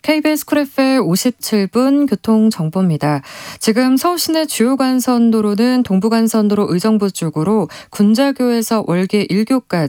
KBS 쿨 FM 57분 교통정보입니다. 지금 서울 시내 주요 간선도로는 동부간선도로 의정부 쪽으로 군자교에서 월계 1교까지